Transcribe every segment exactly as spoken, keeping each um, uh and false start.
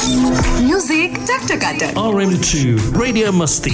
Music Tak Taka. R M two Radio Masti.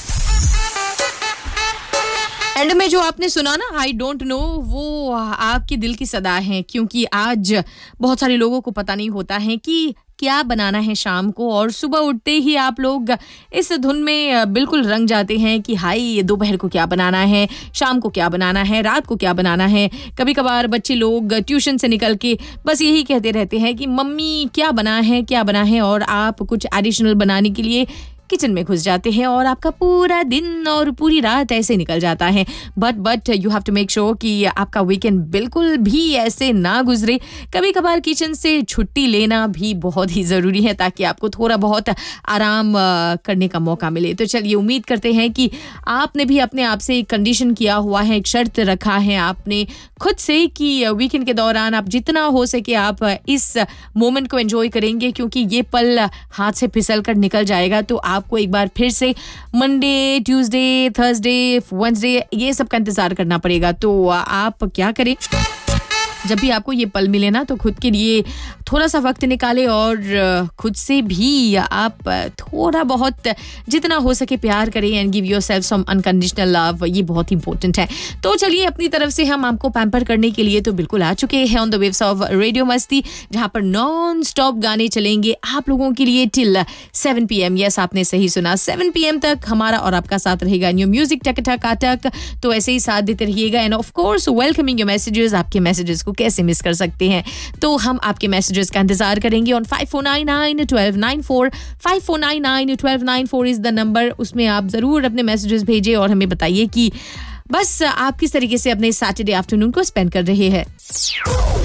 And में जो आपने सुना ना आई डोंट नो वो आपके दिल की सदा है क्योंकि आज बहुत सारे लोगों को पता नहीं होता है कि क्या बनाना है शाम को और सुबह उठते ही आप लोग इस धुन में बिल्कुल रंग जाते हैं कि हाय दोपहर को क्या बनाना है, शाम को क्या बनाना है, रात को क्या बनाना है। कभी कभार बच्चे लोग ट्यूशन से निकल के बस यही कहते रहते हैं कि मम्मी क्या बना है क्या बना है और आप कुछ एडिशनल बनाने के लिए किचन में घुस जाते हैं और आपका पूरा दिन और पूरी रात ऐसे निकल जाता है। But but you have to make sure कि आपका वीकेंड बिल्कुल भी ऐसे ना गुजरे। कभी कभार किचन से छुट्टी लेना भी बहुत ही ज़रूरी है ताकि आपको थोड़ा बहुत आराम करने का मौका मिले। तो चलिए उम्मीद करते हैं कि आपने भी अपने आप से एक कंडीशन किया हुआ है, एक शर्त रखा है आपने खुद से कि वीकेंड के दौरान आप जितना हो सके आप इस मोमेंट को एंजॉय करेंगे क्योंकि ये पल हाथ से फिसल कर निकल जाएगा। तो आपको एक बार फिर से मंडे, ट्यूसडे, थर्सडे, वेडनेसडे ये सब का इंतजार करना पड़ेगा। तो आप क्या करें जब भी आपको ये पल मिले ना तो खुद के लिए थोड़ा सा वक्त निकालें और खुद से भी आप थोड़ा बहुत जितना हो सके प्यार करें and give yourself some unconditional love. ये बहुत इंपॉर्टेंट है। तो चलिए अपनी तरफ से हम आपको पैम्पर करने के लिए तो बिल्कुल आ चुके हैं on the waves of radio मस्ती जहां पर नॉन स्टॉप गाने चलेंगे आप लोगों के लिए till seven P M. Yes आपने सही सुना, सेवन पी एम तक हमारा और आपका साथ रहेगा न्यू म्यूजिक टक टक टक। तो ऐसे ही साथ देते रहिएगा end of course welcoming your messages. आपके मैसेजेस कैसे मिस कर सकते हैं तो हम आपके मैसेजेस का इंतजार करेंगे on five four nine nine one two nine four. Five four nine nine one two nine four is the number. उसमें आप जरूर अपने मैसेजेस भेजें और हमें बताइए कि बस आप किस तरीके से अपने सैटरडे आफ्टरनून को स्पेंड कर रहे हैं।